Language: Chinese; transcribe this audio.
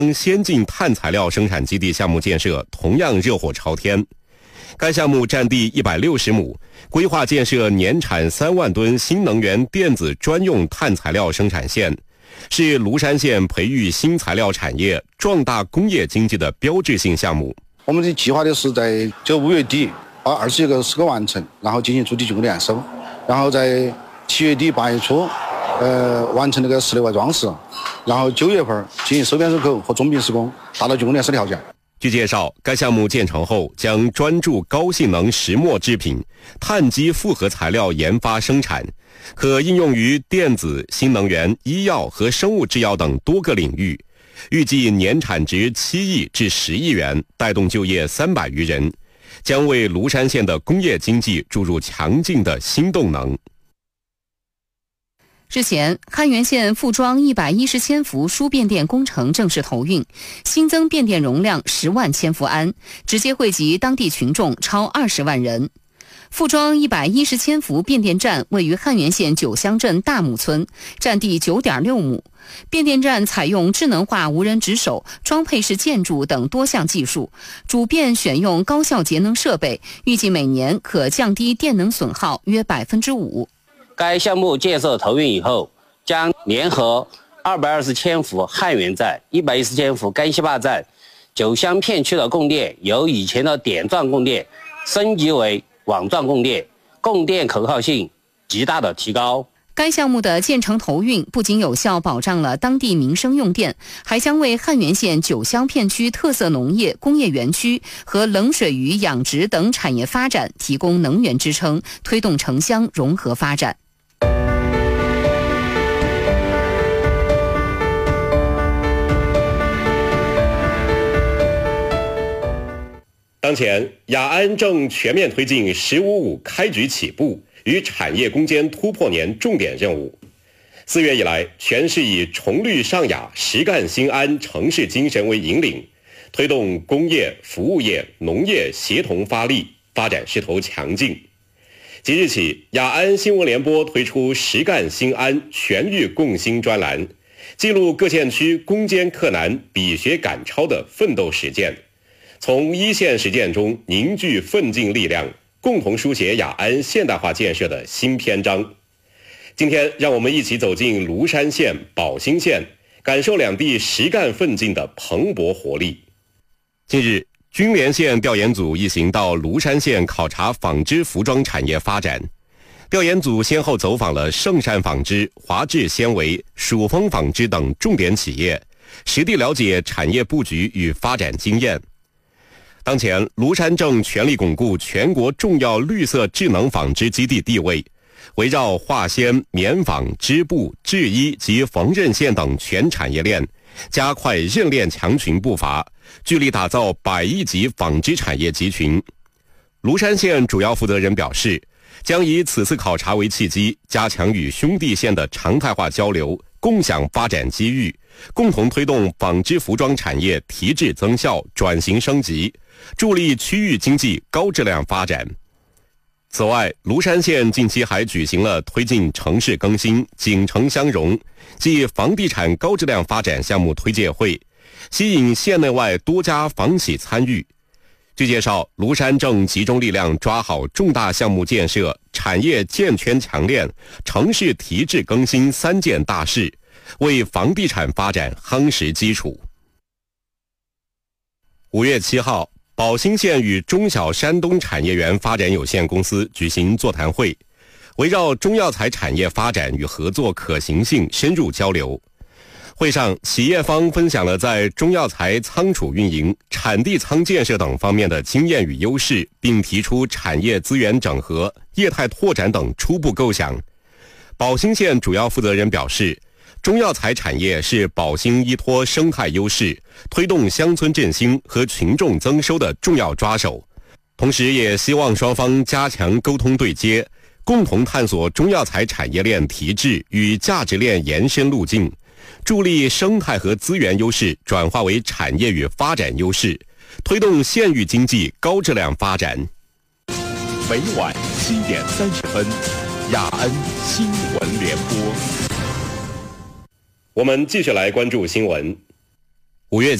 先进碳材料生产基地项目建设同样热火朝天。该项目占地160亩，规划建设年产3万吨新能源电子专用碳材料生产线，是庐山县培育新材料产业、壮大工业经济的标志性项目。 我们的计划的是在5月底把21个施工完成，然后进行主体竣工验收，然后在7月底8月初完成那个室内外装饰，然后9月份进行收边收口和中并施工，达到竣工验收条件。 据介绍，该项目建成后将专注高性能石墨制品、碳基复合材料研发生产，可应用于电子、新能源、医药和生物制药等多个领域，预计年产值7亿至10亿元，带动就业300余人，将为庐山县的工业经济注入强劲的新动能。 日前，汉源县复装110千伏输变电工程正式投运，新增变电容量10万千伏安，直接惠及当地群众超20万人。复装110千伏变电站位于汉源县九乡镇大木村，占地9.6亩。变电站采用智能化无人值守、装配式建筑等多项技术，主变选用高效节能设备，预计每年可降低电能损耗约5%。 该项目建设投运以后，将联合220千伏汉源站、110千伏甘溪坝站9乡片区的供电，由以前的点状供电升级为网状供电，供电可靠性极大的提高。 该项目的建成投运不仅有效保障了当地民生用电，还将为汉源县9乡片区特色农业、工业园区和冷水鱼养殖等产业发展提供能源支撑，推动城乡融合发展。 当前，雅安正全面推进“15+5”开局起步与产业攻坚突破年重点任务。4月以来，全市以崇绿尚雅、实干兴安城市精神为引领，推动工业、服务业、农业协同发力，发展势头强劲。即日起，雅安新闻联播推出实干兴安全域共兴专栏，记录各县区攻坚克难、比学赶超的奋斗实践，从一线实践中凝聚奋进力量，共同书写雅安现代化建设的新篇章。今天，让我们一起走进庐山县、宝兴县，感受两地实干奋进的蓬勃活力。近日，军联县调研组一行到庐山县考察纺织服装产业发展。调研组先后走访了盛善纺织、华智纤维、蜀丰纺织等重点企业，实地了解产业布局与发展经验。当前，庐山正全力巩固全国重要绿色智能纺织基地地位，围绕化纤、棉纺、织布、制衣及缝纫线等全产业链，加快认链强群步伐，聚力打造100亿级纺织产业集群。庐山县主要负责人表示，将以此次考察为契机，加强与兄弟县的常态化交流，共享发展机遇，共同推动纺织服装产业提质增效、转型升级，助力区域经济高质量发展。此外，庐山县近期还举行了推进城市更新、景城相融暨房地产高质量发展项目推介会，吸引县内外多家房企参与。据介绍，庐山正集中力量抓好重大项目建设、产业建圈强链、城市提质更新3件大事，为房地产发展夯实基础。5月7号，宝兴县与中小山东产业园发展有限公司举行座谈会，围绕中药材产业发展与合作可行性深入交流。会上，企业方分享了在中药材仓储运营、产地仓建设等方面的经验与优势，并提出产业资源整合、业态拓展等初步构想。宝兴县主要负责人表示，中药材产业是宝兴依托生态优势，推动乡村振兴和群众增收的重要抓手，同时也希望双方加强沟通对接，共同探索中药材产业链提质与价值链延伸路径，助力生态和资源优势转化为产业与发展优势，推动县域经济高质量发展。 每晚7点30分，雅安新闻联播。 我们继续来关注新闻。 5月